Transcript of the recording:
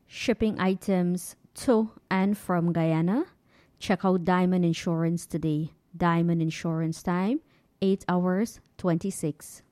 shipping items to and from Guyana. Check out Diamond Insurance today. Diamond Insurance time, 8 hours 26.